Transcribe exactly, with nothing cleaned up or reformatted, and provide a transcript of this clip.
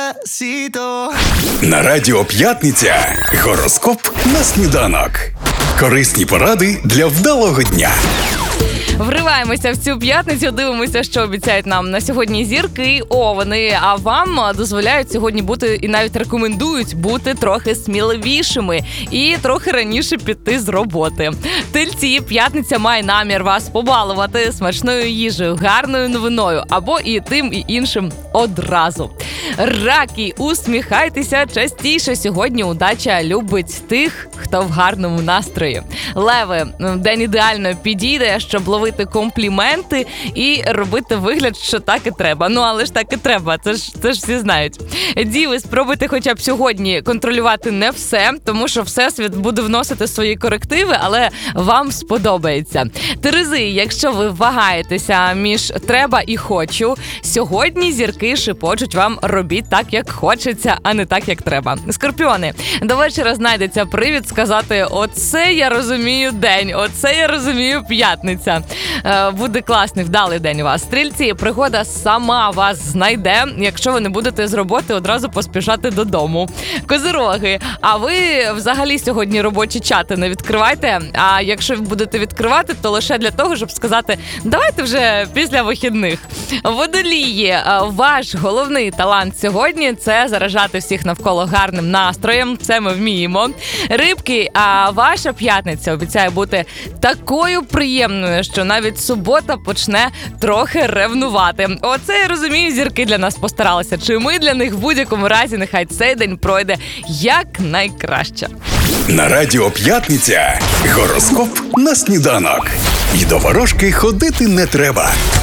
Деспасіто. На радіо «П'ятниця» гороскоп на сніданок. Корисні поради для вдалого дня. Вриваємося в цю п'ятницю, дивимося, що обіцяють нам на сьогодні зірки і овни. А вам дозволяють сьогодні бути і навіть рекомендують бути трохи сміливішими і трохи раніше піти з роботи. Тельці, п'ятниця має намір вас побалувати смачною їжею, гарною новиною або і тим, і іншим одразу. Раки, усміхайтеся частіше. Сьогодні удача любить тих, хто в гарному настрої. Леви, день ідеально підійде, щоб ловити компліменти і робити вигляд, що так і треба. Ну, але ж так і треба, це ж, це ж всі знають. Діви, спробуйте хоча б сьогодні контролювати не все, тому що Всесвіт буде вносити свої корективи, але вам сподобається. Терези, якщо ви вагаєтеся між треба і хочу, сьогодні зірки шепочуть вам робіть так, як хочеться, а не так, як треба. Скорпіони, до вечора знайдеться привід сказати оце я розумію день, оце я розумію п'ятниця. Е, буде класний, вдалий день у вас. Стрільці, пригода сама вас знайде, якщо ви не будете з роботи одразу поспішати додому. Козироги, а ви взагалі сьогодні робочі чати не відкривайте, а якщо ви будете відкривати, то лише для того, щоб сказати давайте вже після вихідних. Водолії, ваш головний талант сьогодні – це заражати всіх навколо гарним настроєм, це ми вміємо. Рибки, а ваша п'ятниця обіцяє бути такою приємною, що навіть субота почне трохи ревнувати. Оце, я розумію, зірки для нас постаралися. Чи ми для них в будь-якому разі нехай цей день пройде як найкраще. На радіо «П'ятниця» гороскоп на сніданок. І до ворожки ходити не треба.